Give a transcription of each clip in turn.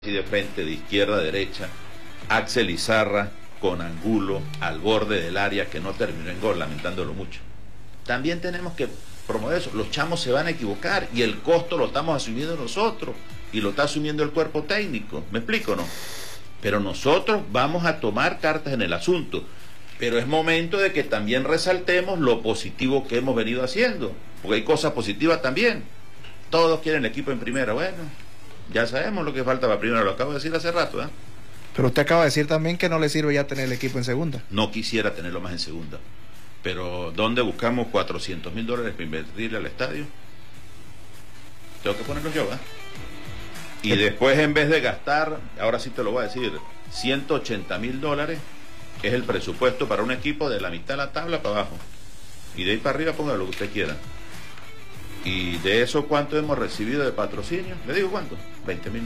y de frente, de izquierda a derecha, Axel Izarra con Angulo al borde del área que no terminó en gol, lamentándolo mucho. También tenemos que promover eso. Los chamos se van a equivocar y el costo lo estamos asumiendo nosotros y lo está asumiendo el cuerpo técnico. ¿Me explico o no? Pero nosotros vamos a tomar cartas en el asunto. Pero es momento de que también resaltemos lo positivo que hemos venido haciendo, porque hay cosas positivas también. Todos quieren el equipo en primera. Bueno, ya sabemos lo que falta para primera, lo acabo de decir hace rato, ¿eh? Pero usted acaba de decir también que no le sirve ya tener el equipo en segunda. No quisiera tenerlo más en segunda. Pero ¿dónde buscamos $400.000 para invertirle al estadio? Tengo que ponerlo yo, ¿eh? Y después, en vez de gastar, ahora sí te lo voy a decir, $180.000 es el presupuesto para un equipo de la mitad de la tabla para abajo. Y de ahí para arriba ponga lo que usted quiera. Y de eso, ¿cuánto hemos recibido de patrocinio? ¿Le digo cuánto? $20.000.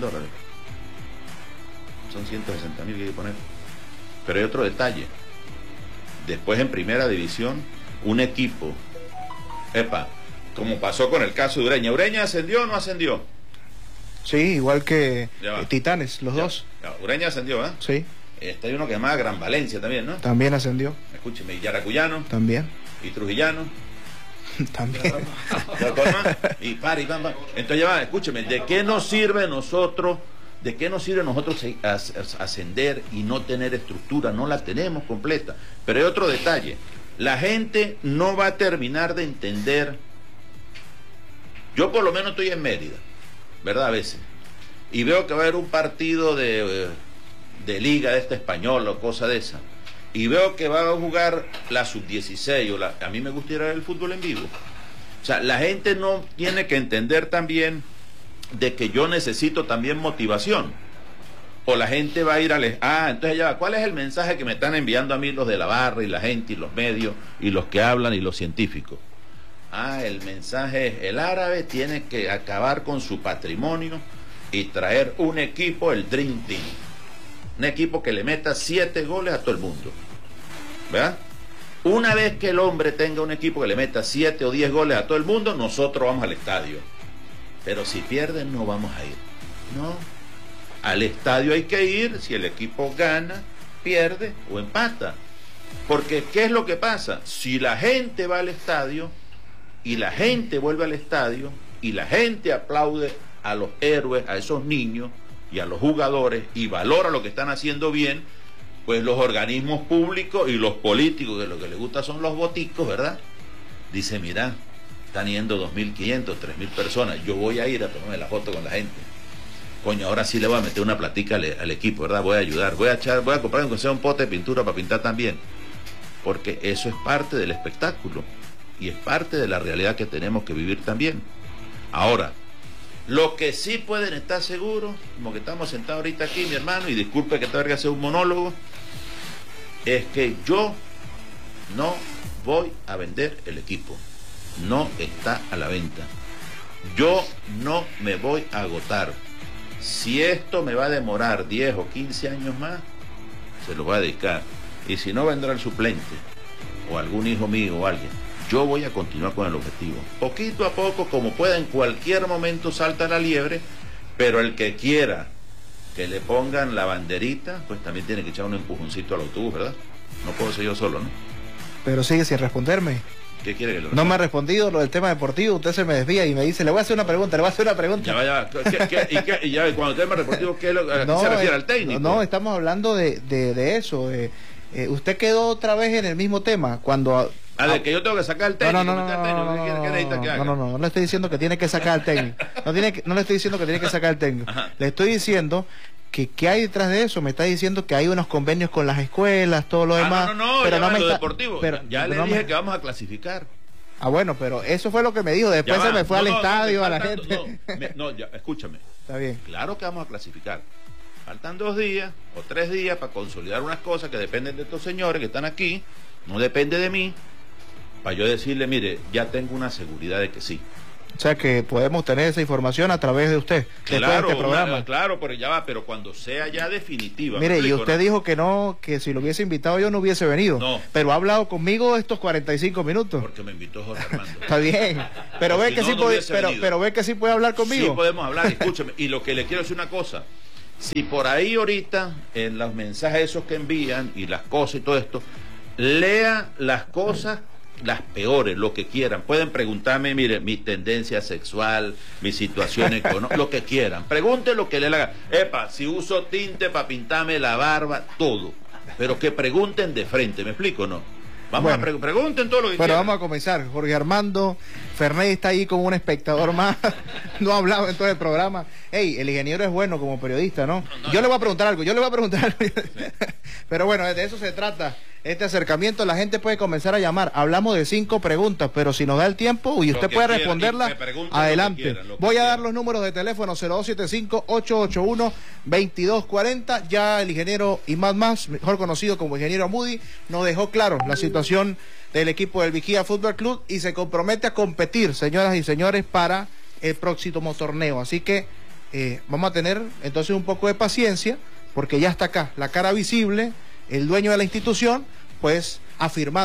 Son 160.000 que hay que poner. Pero hay otro detalle. Después, en primera división, un equipo, como pasó con el caso de Ureña. ¿Ureña ascendió o no ascendió? Sí, igual que Titanes, los dos. Ureña ascendió, ¿eh? Sí. Hay uno que se llama Gran Valencia también, ¿no? También ascendió. Escúcheme, y Yaracuyano. También. Y Trujillano. También. Y para, y bamba. Entonces ya va, escúcheme, ¿de qué nos sirve nosotros ascender y no tener estructura? No la tenemos completa. Pero hay otro detalle. La gente no va a terminar de entender. Yo por lo menos estoy en Mérida, ¿verdad? A veces. Y veo que va a haber un partido de liga de este español o cosa de esa. Y veo que va a jugar la sub-16 a mí me gustaría ver el fútbol en vivo. O sea, la gente no tiene que entender también de que yo necesito también motivación. O la gente va a ir entonces ya va, ¿cuál es el mensaje que me están enviando a mí los de la barra y la gente y los medios y los que hablan y los científicos? El mensaje es: el árabe tiene que acabar con su patrimonio y traer un equipo, el Dream Team. Un equipo que le meta 7 goles a todo el mundo. ¿Verdad? Una vez que el hombre tenga un equipo que le meta 7 o 10 goles a todo el mundo, nosotros vamos al estadio. Pero si pierden, no vamos a ir. No. Al estadio hay que ir si el equipo gana, pierde o empata. Porque, ¿qué es lo que pasa? Si la gente va al estadio y la gente vuelve al estadio y la gente aplaude a los héroes, a esos niños y a los jugadores y valora lo que están haciendo bien, pues los organismos públicos y los políticos, que lo que les gusta son los boticos, ¿verdad? Dice, mira, están yendo 2.500, 3.000 personas, yo voy a ir a tomarme la foto con la gente. Coño, ahora sí le voy a meter una platica al equipo, ¿verdad? Voy a ayudar, voy a comprar aunque sea un pote de pintura para pintar también. Porque eso es parte del espectáculo y es parte de la realidad que tenemos que vivir también. Ahora, lo que sí pueden estar seguros, como que estamos sentados ahorita aquí, mi hermano, y disculpe que tenga que hacer un monólogo, es que yo no voy a vender el equipo. No está a la venta. Yo no me voy a agotar. Si esto me va a demorar 10 o 15 años más, se lo voy a dedicar. Y si no, vendrá el suplente, o algún hijo mío o alguien. Yo voy a continuar con el objetivo. Poquito a poco, como pueda, en cualquier momento salta la liebre, pero el que quiera que le pongan la banderita, pues también tiene que echar un empujoncito al autobús, ¿verdad? No puedo ser yo solo, ¿no? Pero sigue sin responderme. ¿Qué quiere que le responda? No me ha respondido lo del tema deportivo, usted se me desvía y me dice, le voy a hacer una pregunta. Ya va. Y ya, cuando usted me respondió, ¿a qué se refiere al técnico? No, estamos hablando de eso. Usted quedó otra vez en el mismo tema, cuando... de que yo tengo que sacar el técnico. No le estoy diciendo que tiene que sacar al técnico. No le estoy diciendo que tiene que sacar al técnico. Ajá. Le estoy diciendo que qué hay detrás de eso. Me está diciendo que hay unos convenios con las escuelas, todo lo demás. Pero no me lo deportivo. Ya le dije que vamos a clasificar. Bueno, pero eso fue lo que me dijo. Después se me fue al estadio, a la gente. Escúchame. Está bien. Claro que vamos a clasificar. Faltan 2 días o 3 días para consolidar unas cosas que dependen de estos señores que están aquí. No depende de mí. Para yo decirle, mire, ya tengo una seguridad de que sí. O sea que podemos tener esa información a través de usted. Claro, de este programa. Claro, pero cuando sea ya definitiva. Mire, y usted dijo que no, que si lo hubiese invitado yo no hubiese venido. No. Pero ha hablado conmigo estos 45 minutos. Porque me invitó Jorge Armando. Está bien. Pero ve que sí puede hablar conmigo. Sí podemos hablar, escúchame. Y lo que le quiero decir una cosa. Si por ahí ahorita, en los mensajes esos que envían y las cosas y todo esto, lea las cosas, las peores, lo que quieran. Pueden preguntarme, mire, mi tendencia sexual, mi situación económica, lo que quieran. Pregunten lo que le haga. Epa, si uso tinte para pintarme la barba, todo. Pero que pregunten de frente, ¿me explico o no? Vamos a pregunten todo lo que quieran. Vamos a comenzar. Jorge Armando Fernández está ahí como un espectador más. No ha hablado en todo el programa. Ey, el ingeniero es bueno como periodista, ¿no? Yo le voy a preguntar algo, Sí. Pero bueno, de eso se trata. Este acercamiento, la gente puede comenzar a llamar. Hablamos de 5 preguntas, pero si nos da el tiempo y usted puede responderlas, adelante. Voy a dar los números de teléfono: 0275-881-2240. Ya el ingeniero Imad Mas, mejor conocido como ingeniero Moody, nos dejó claro la situación del equipo del Vigía Fútbol Club y se compromete a competir, señoras y señores, para el próximo torneo. Así que vamos a tener entonces un poco de paciencia, porque ya está acá la cara visible, el dueño de la institución, pues afirmando